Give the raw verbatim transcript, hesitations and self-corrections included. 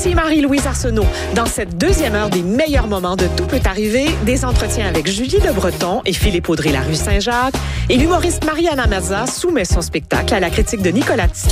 Ici Marie-Louise Arsenault. Dans cette deuxième heure des meilleurs moments de Tout peut arriver, des entretiens avec Julie Le Breton et Philippe Audrey-Larue Saint-Jacques. Et l'humoriste Mariana Mazza soumet son spectacle à la critique de Nicolas Tissot.